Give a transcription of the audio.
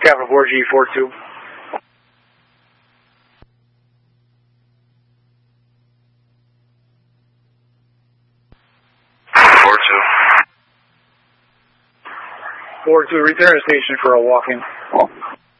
Capital 4G 42. Forward to return to station for a walk-in.